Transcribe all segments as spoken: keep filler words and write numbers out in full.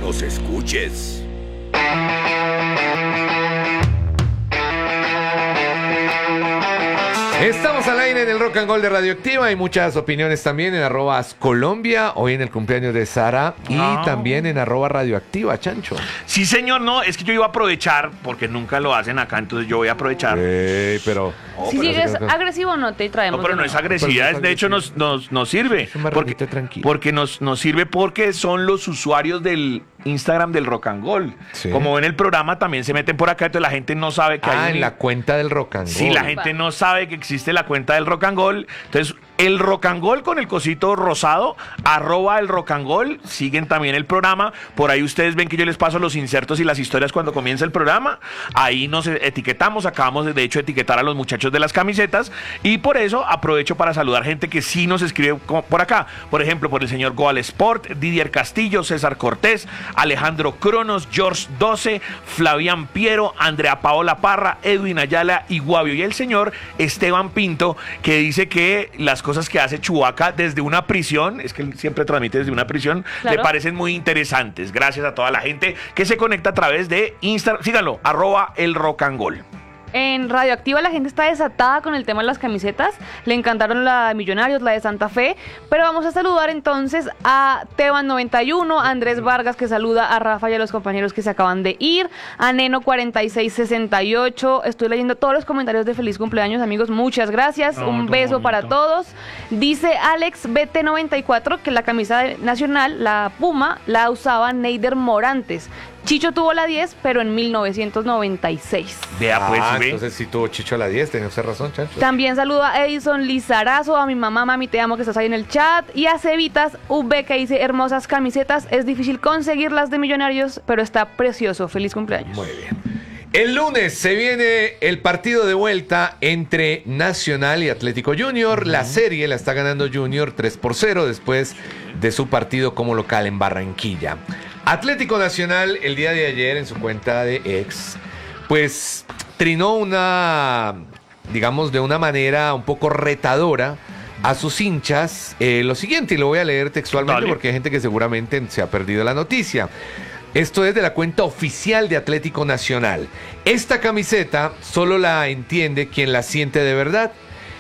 nos escuches. Estamos al aire en el Rock and Gold de Radioactiva. Hay muchas opiniones también en arroba Colombia, hoy en el cumpleaños de Sara, y no. también en arroba Radioactiva, Chancho. Sí, señor, no, es que yo iba a aprovechar, porque nunca lo hacen acá, entonces yo voy a aprovechar. Ey, pero... Oh, si pero sigues sí, agresivo, no te traemos. No, pero no es agresividad, Pero no es de hecho nos, nos, nos sirve. Es un barrilito Porque, tranquilo. porque nos, nos sirve porque son los usuarios del Instagram del Rock and Gold. Sí. Como ven el programa, también se meten por acá, entonces la gente no sabe que Ah, hay... en un- la cuenta del Rock and Sí, Gold. la gente no sabe que existe la cuenta del Rock and Gold. Entonces, el Rock and Gold con el cosito rosado, arroba el Rock and Gold, siguen también el programa. Por ahí ustedes ven que yo les paso los insertos y las historias cuando comienza el programa. Ahí nos etiquetamos, acabamos de, de hecho etiquetar a los muchachos de las camisetas. Y por eso aprovecho para saludar gente que sí nos escribe co- por acá. Por ejemplo, por el señor Goal Sport, Didier Castillo, César Cortés, Alejandro Cronos, George doce, Flavián Piero, Andrea Paola Parra, Edwin Ayala y Guavio. Y el señor Esteban Pinto, que dice que las cosas que hace Chewbacca desde una prisión, es que él siempre transmite desde una prisión, Claro. le parecen muy interesantes. Gracias a toda la gente que se conecta a través de Instagram. Síganlo, arroba el Rock and Gold. En Radioactiva la gente está desatada con el tema de las camisetas. Le encantaron la de Millonarios, la de Santa Fe. Pero vamos a saludar entonces a Teban noventa y uno, a Andrés Vargas, que saluda a Rafa y a los compañeros que se acaban de ir, a Neno cuarenta y seis sesenta y ocho. Estoy leyendo todos los comentarios de feliz cumpleaños, amigos. Muchas gracias. Oh, Un qué beso bonito. para todos. Dice Alex B T noventa y cuatro que la camisa de- nacional, la Puma, la usaba Neider Morantes. Chicho tuvo la diez, pero en mil novecientos noventa y seis. Vea, pues, Ah, ve. entonces sí tuvo Chicho a la diez, tenía usted razón, Chancho. También saludo a Edison Lizarazo, a mi mamá, mami, te amo, que estás ahí en el chat. Y a Cevitas V, que dice, hermosas camisetas, es difícil conseguirlas de Millonarios, pero está precioso. Feliz cumpleaños. Muy bien. El lunes se viene el partido de vuelta entre Nacional y Atlético Junior. La serie la está ganando Junior tres por cero después de su partido como local en Barranquilla. Atlético Nacional el día de ayer en su cuenta de ex, pues trinó una, digamos, de una manera un poco retadora a sus hinchas eh, lo siguiente, y lo voy a leer textualmente Dale. porque hay gente que seguramente se ha perdido la noticia. Esto es de la cuenta oficial de Atlético Nacional. Esta camiseta solo la entiende quien la siente de verdad.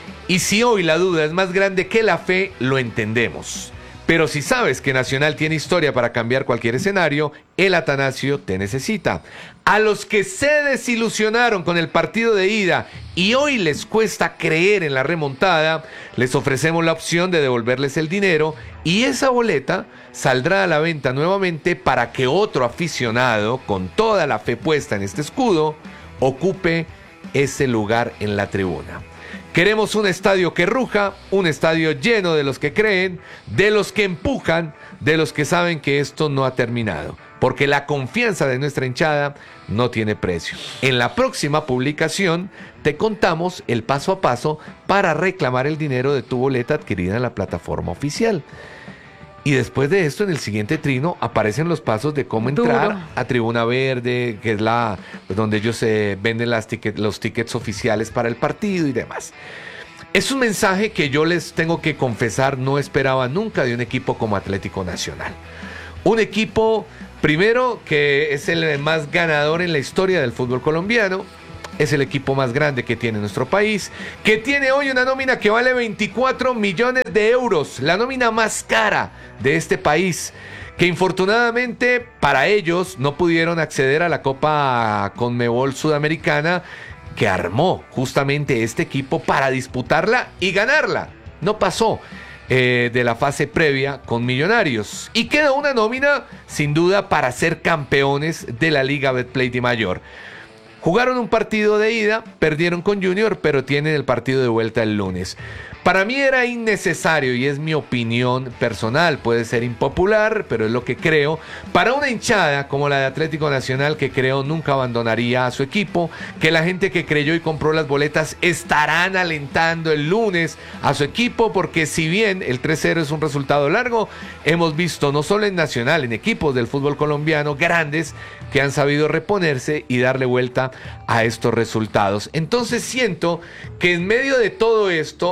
Y si hoy la duda es más grande que la fe, lo entendemos. Pero si sabes que Nacional tiene historia para cambiar cualquier escenario, el Atanasio te necesita. A los que se desilusionaron con el partido de ida y hoy les cuesta creer en la remontada, les ofrecemos la opción de devolverles el dinero y esa boleta saldrá a la venta nuevamente para que otro aficionado, con toda la fe puesta en este escudo, ocupe ese lugar en la tribuna. Queremos un estadio que ruja, un estadio lleno de los que creen, de los que empujan, de los que saben que esto no ha terminado, porque la confianza de nuestra hinchada no tiene precio. En la próxima publicación te contamos el paso a paso para reclamar el dinero de tu boleta adquirida en la plataforma oficial. Y después de esto, en el siguiente trino, aparecen los pasos de cómo entrar Duro. a Tribuna Verde, que es la pues, donde ellos eh, venden las ticket, los tickets oficiales para el partido y demás. Es un mensaje que yo les tengo que confesar, no esperaba nunca de un equipo como Atlético Nacional. Un equipo, primero, que es el más ganador en la historia del fútbol colombiano. Es el equipo más grande que tiene nuestro país, que tiene hoy una nómina que vale veinticuatro millones de euros, la nómina más cara de este país, que infortunadamente para ellos no pudieron acceder a la Copa Conmebol Sudamericana que armó justamente este equipo para disputarla y ganarla. No pasó eh, de la fase previa con Millonarios y queda una nómina sin duda para ser campeones de la Liga Betplay de Mayor. Jugaron un partido de ida, perdieron con Junior, pero tienen el partido de vuelta el lunes. Para mí era innecesario, y es mi opinión personal, puede ser impopular, pero es lo que creo, para una hinchada como la de Atlético Nacional, que creo nunca abandonaría a su equipo, que la gente que creyó y compró las boletas estarán alentando el lunes a su equipo, porque si bien el tres cero es un resultado largo, hemos visto no solo en Nacional, en equipos del fútbol colombiano grandes que han sabido reponerse y darle vuelta a estos resultados. Entonces siento que en medio de todo esto, el mensaje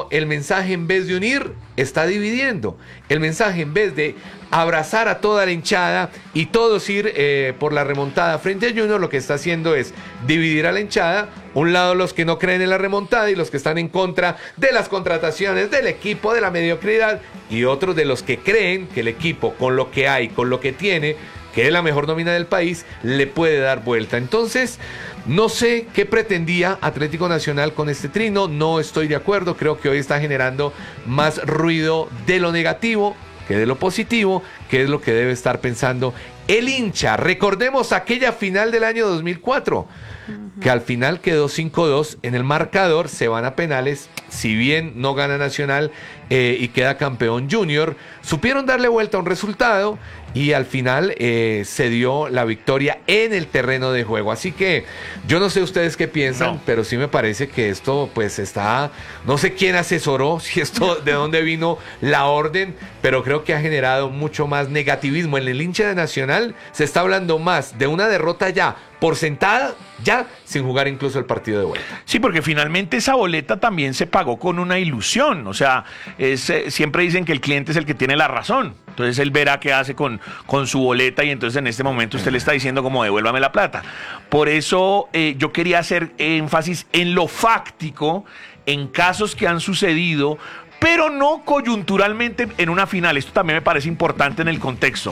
mensaje, en vez de unir, está dividiendo. El mensaje, en vez de abrazar a toda la hinchada y todos ir eh, por la remontada frente a Junior, lo que está haciendo es dividir a la hinchada. Un lado los que no creen en la remontada y los que están en contra de las contrataciones del equipo, de la mediocridad, y otros de los que creen que el equipo, con lo que hay, con lo que tiene, que es la mejor nómina del país, le puede dar vuelta. Entonces, no sé qué pretendía Atlético Nacional con este trino, no estoy de acuerdo, creo que hoy está generando más ruido de lo negativo que de lo positivo, que es lo que debe estar pensando el hincha. Recordemos aquella final del año dos mil cuatro, uh-huh. que al final quedó cinco dos en el marcador, se van a penales, si bien no gana Nacional eh, y queda campeón Junior, supieron darle vuelta a un resultado y al final eh, se dio la victoria en el terreno de juego. Así que yo no sé ustedes qué piensan, no. pero sí me parece que esto pues está, no sé quién asesoró, si esto de dónde vino la orden, pero creo que ha generado mucho más negativismo. En el hincha de Nacional se está hablando más de una derrota ya por sentada, ya sin jugar incluso el partido de vuelta. Sí, porque finalmente esa boleta también se pagó con una ilusión, o sea, es, eh, siempre dicen que el cliente es el que tiene la razón, entonces él verá qué hace con, con su boleta y entonces en este momento usted le está diciendo como devuélvame la plata. Por eso eh, yo quería hacer énfasis en lo fáctico, en casos que han sucedido, pero no coyunturalmente en una final. Esto también me parece importante en el contexto.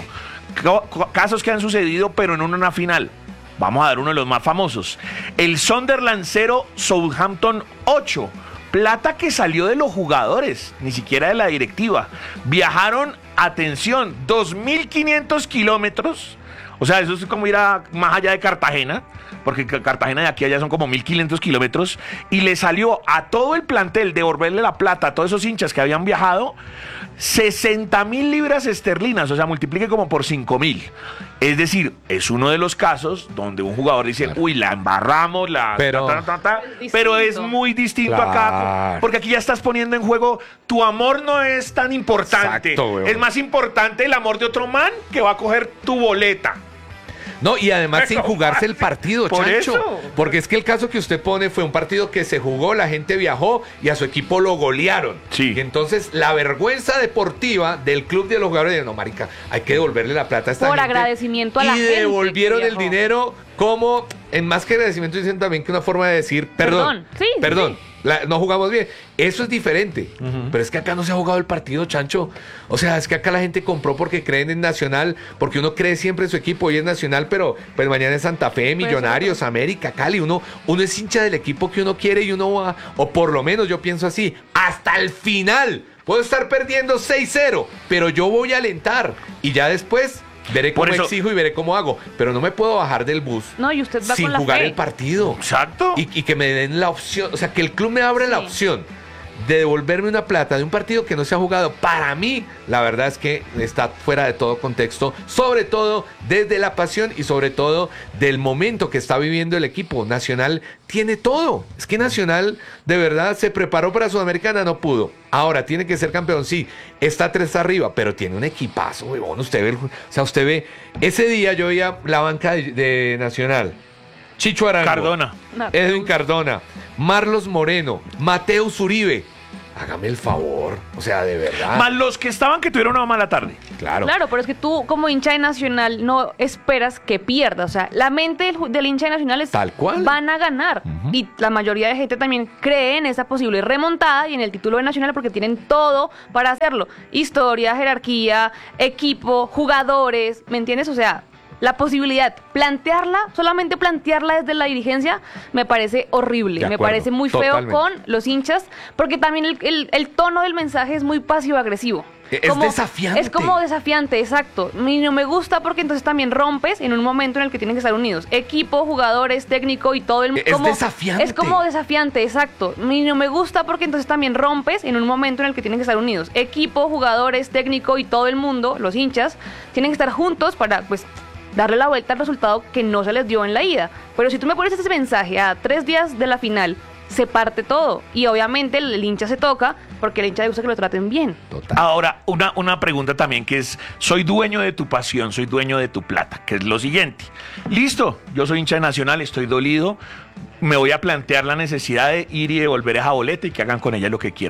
Casos que han sucedido, pero no en una final. Vamos a dar uno de los más famosos. El Sunderland cero, Southampton ocho. Plata que salió de los jugadores, ni siquiera de la directiva. Viajaron, atención, dos mil quinientos kilómetros. O sea, eso es como ir a, más allá de Cartagena, porque Cartagena de aquí a allá son como mil quinientos kilómetros, y le salió a todo el plantel devolverle la plata a todos esos hinchas que habían viajado, sesenta mil libras esterlinas, o sea, multiplique como por cinco mil. Es decir, es uno de los casos donde un jugador dice, claro, uy, la embarramos, la pero, ta, ta, ta, ta, es pero es muy distinto claro. acá, porque aquí ya estás poniendo en juego, tu amor no es tan importante. Exacto, es más importante el amor de otro man que va a coger tu boleta. No, y además sin jugarse el partido, Por Chancho. Eso. Porque es que el caso que usted pone fue un partido que se jugó, la gente viajó y a su equipo lo golearon. Sí. Y entonces la vergüenza deportiva del club de los jugadores de no, marica, hay que devolverle la plata a esta Por gente. agradecimiento a la gente. Y devolvieron que el dinero como, en más que agradecimiento, dicen también que una forma de decir, perdón, perdón, sí, perdón. Sí. La, no jugamos bien. Eso es diferente. Uh-huh. Pero es que acá no se ha jugado el partido, Chancho. O sea, es que acá la gente compró porque creen en Nacional, porque uno cree siempre en su equipo. Hoy es Nacional, pero pues mañana es Santa Fe, Millonarios, América, Cali. Uno, uno es hincha del equipo que uno quiere y uno va, o por lo menos yo pienso así, hasta el final. Puedo estar perdiendo seis cero, pero yo voy a alentar. Y ya después veré cómo eso, exijo y veré cómo hago. Pero no me puedo bajar del bus no, y usted va sin con la jugar fe. el partido. Exacto. Y, y que me den la opción, o sea, que el club me abra sí. la opción de devolverme una plata de un partido que no se ha jugado. Para mí, la verdad es que está fuera de todo contexto, sobre todo desde la pasión y sobre todo del momento que está viviendo el equipo. Nacional tiene todo. Es que Nacional de verdad se preparó para Sudamericana, no pudo. Ahora tiene que ser campeón, sí, está tres arriba, pero tiene un equipazo, huevón. Usted ve, o sea, usted ve, ese día yo veía la banca de, de Nacional. Chicho Arango, Cardona, Edwin Cardona, Marlos Moreno, Mateus Uribe. Hágame el favor, o sea, de verdad. Más los que estaban que tuvieron una mala tarde. Claro. Claro, pero es que tú como hincha de Nacional no esperas que pierda. O sea, la mente del, del hincha de Nacional es tal cual. Van a ganar. Uh-huh. Y la mayoría de gente también cree en esa posible remontada y en el título de Nacional porque tienen todo para hacerlo. Historia, jerarquía, equipo, jugadores, ¿me entiendes? O sea, la posibilidad, plantearla, solamente plantearla desde la dirigencia, me parece horrible, de me acuerdo, parece muy totalmente. feo con los hinchas, porque también el, el, el tono del mensaje es muy pasivo-agresivo. Es como, desafiante. Es como desafiante, exacto. Y no me gusta porque entonces también rompes en un momento en el que tienen que estar unidos. Equipo, jugadores, técnico y todo el mundo. Es como, desafiante. Es como desafiante, exacto. Y no me gusta porque entonces también rompes en un momento en el que tienen que estar unidos. Equipo, jugadores, técnico y todo el mundo, los hinchas, tienen que estar juntos para, pues, darle la vuelta al resultado que no se les dio en la ida. Pero si tú me pones ese mensaje a tres días de la final, se parte todo. Y obviamente el, el hincha se toca porque el hincha le gusta que lo traten bien. Total. Ahora, una, una pregunta también que es, soy dueño de tu pasión, soy dueño de tu plata, que es lo siguiente. Listo, yo soy hincha de Nacional, estoy dolido, me voy a plantear la necesidad de ir y devolver esa boleta y que hagan con ella lo que quieran.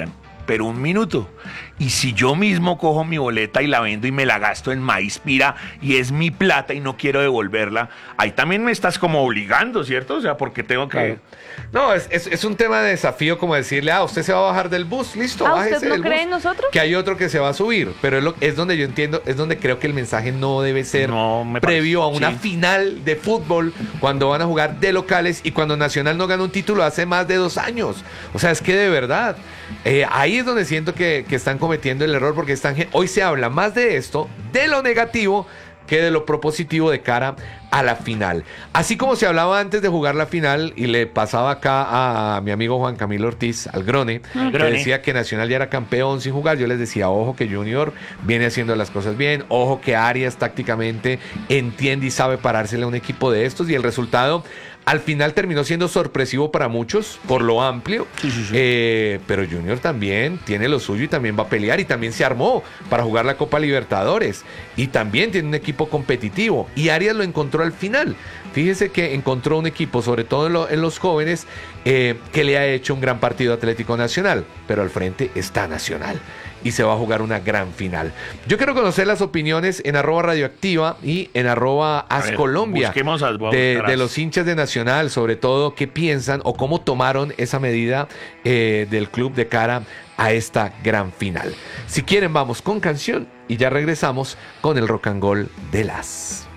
pero un minuto. Y si yo mismo cojo mi boleta y la vendo y me la gasto en maíz pira y es mi plata y no quiero devolverla, ahí también me estás como obligando, ¿cierto? O sea, porque tengo que... Claro. No, es, es, es un tema de desafío como decirle, ah, usted se va a bajar del bus, listo, Ah, bájese ¿usted no del cree bus, en nosotros? que hay otro que se va a subir, pero es, lo, es donde yo entiendo, es donde creo que el mensaje no debe ser No, me previo parece, a una sí. final de fútbol, cuando van a jugar de locales y cuando Nacional no gana un título hace más de dos años. O sea, es que de verdad, eh, ahí es donde siento que, que están cometiendo el error, porque están, hoy se habla más de esto, de lo negativo, que de lo propositivo de cara a la final. Así como se hablaba antes de jugar la final y le pasaba acá a mi amigo Juan Camilo Ortiz, al Grone, que Grone. decía que Nacional ya era campeón sin jugar, yo les decía, ojo que Junior viene haciendo las cosas bien, ojo que Arias tácticamente entiende y sabe parársele a un equipo de estos, y el resultado al final terminó siendo sorpresivo para muchos por lo amplio, Sí, sí, sí. eh, pero Junior también tiene lo suyo y también va a pelear, y también se armó para jugar la Copa Libertadores y también tiene un equipo competitivo, y Arias lo encontró al final. Fíjese que encontró un equipo, sobre todo en, lo, en los jóvenes, eh, que le ha hecho un gran partido a Atlético Nacional, pero al frente está Nacional y se va a jugar una gran final. Yo quiero conocer las opiniones en arroba radioactiva y en arroba A ver, ascolombia busquemos a- voy a de, buscar de as. los hinchas de Nacional, sobre todo qué piensan o cómo tomaron esa medida eh, del club de cara a esta gran final. Si quieren, vamos con canción y ya regresamos con el rock and roll de las...